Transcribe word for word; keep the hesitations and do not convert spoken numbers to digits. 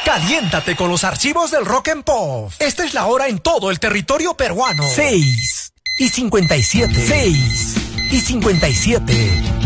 Caliéntate con los archivos del Rock and Pop. Esta es la hora en todo el territorio peruano. seis y cincuenta y siete. seis y cincuenta y siete.